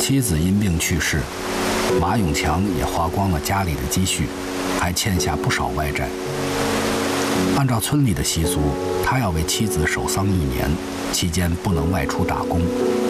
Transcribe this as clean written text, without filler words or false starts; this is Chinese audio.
妻子因病去世，马永强也花光了家里的积蓄，还欠下不少外债。按照村里的习俗，他要为妻子守丧1年，期间不能外出打工。